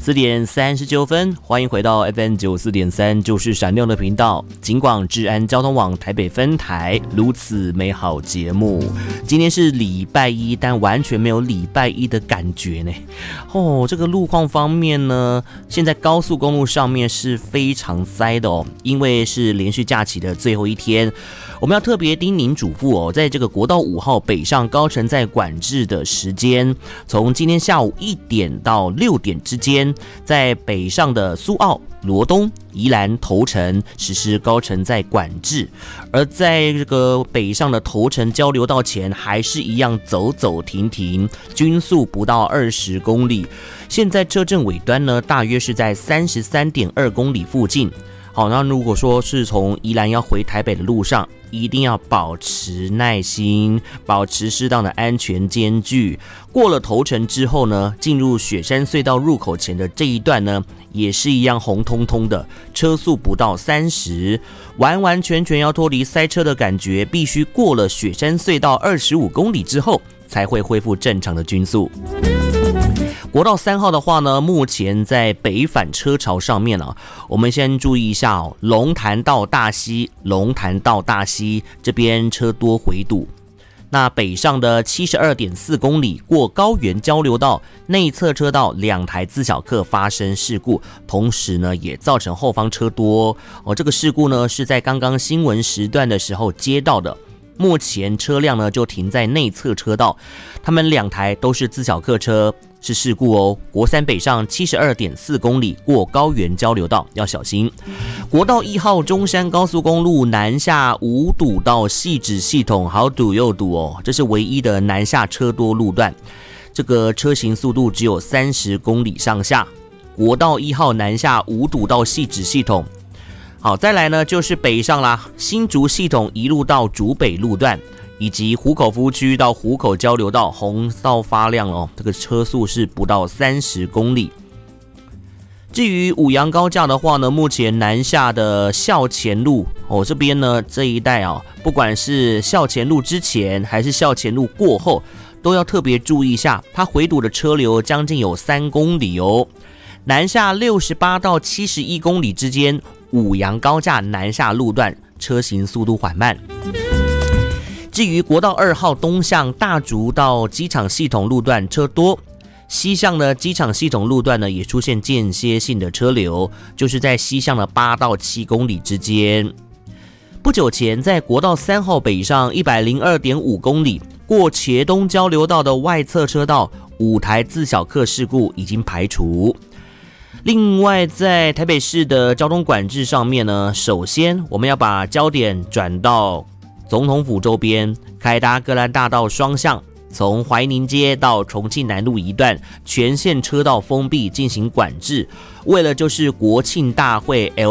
4:39，欢迎回到 FM94.3，就是闪亮的频道，警广治安交通网台北分台，如此美好节目。今天是礼拜一，但完全没有礼拜一的感觉呢。这个路况方面呢，现在高速公路上面是非常塞的因为是连续假期的最后一天。我们要特别叮咛嘱咐在这个国道5号北上高乘载管制的时间，从今天下午1点到6点之间，在北上的苏澳、罗东、宜兰头城实施高乘载管制，而在这个北上的头城交流道前，还是一样走走停停，均速不到20公里。现在车阵尾端呢，大约是在33.2公里附近。好，那如果说是从宜兰要回台北的路上，一定要保持耐心，保持适当的安全间距。过了头城之后呢，进入雪山隧道入口前的这一段呢，也是一样红彤彤的，车速不到30，完完全全要脱离塞车的感觉，必须过了雪山隧道25公里之后，才会恢复正常的均速。国道3号的话呢，目前在北返车潮上面我们先注意一下龙潭到大溪这边车多回堵。那北上的72.4公里过高原交流道内侧车道2台自小客发生事故，同时呢也造成后方车多这个事故呢是在刚刚新闻时段的时候接到的。目前车辆呢就停在内侧车道，他们2台都是自小客车，是事故国3北上72.4公里过高原交流道要小心。国道1号中山高速公路南下5堵到汐止系统，好堵又堵这是唯一的南下车多路段，这个车行速度只有30公里上下。国道1号南下5堵到汐止系统。好，再来呢就是北上啦，新竹系统一路到竹北路段，以及湖口服务区到湖口交流道红道发亮这个车速是不到30公里。至于五杨高架的话呢，目前南下的校前路这边呢这一带不管是校前路之前还是校前路过后，都要特别注意一下，它回堵的车流将近有3公里南下68到71公里之间，五杨高架南下路段车行速度缓慢。至于国道2号东向大竹到机场系统路段车多，西向的机场系统路段呢也出现间歇性的车流，就是在西向的8到7公里之间。不久前在国道3号北上 102.5 公里过茄东交流道的外侧车道5台自小客事故已经排除。另外在台北市的交通管制上面呢，首先我们要把焦点转到总统府周边，凯达格兰大道双向，从怀宁街到重庆南路一段全线车道封闭进行管制，为了就是国庆大会